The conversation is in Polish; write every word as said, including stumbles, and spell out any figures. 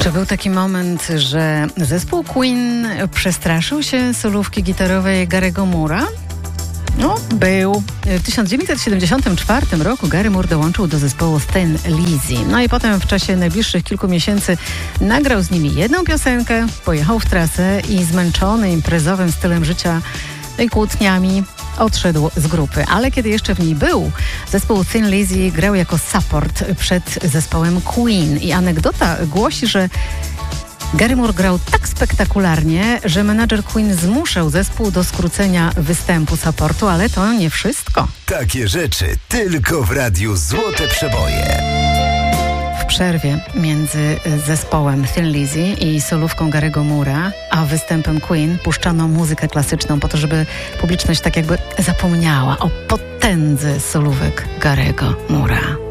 Czy był taki moment, że zespół Queen przestraszył się solówki gitarowej Gary'ego Moore'a? No, był. W tysiąc dziewięćset siedemdziesiątym czwartym roku Gary Moore dołączył do zespołu Thin Lizzy. No i potem w czasie najbliższych kilku miesięcy nagrał z nimi jedną piosenkę, pojechał w trasę i zmęczony imprezowym stylem życia i kłótniami odszedł z grupy. Ale kiedy jeszcze w niej był, zespół Thin Lizzy grał jako support przed zespołem Queen. I anegdota głosi, że Gary Moore grał tak spektakularnie, że menadżer Queen zmuszał zespół do skrócenia występu supportu, ale to nie wszystko. Takie rzeczy tylko w radiu Złote Przeboje. W przerwie między zespołem Thin Lizzy i solówką Gary'ego Moore'a, a występem Queen puszczano muzykę klasyczną po to, żeby publiczność tak jakby zapomniała o potędze solówek Gary'ego Moore'a.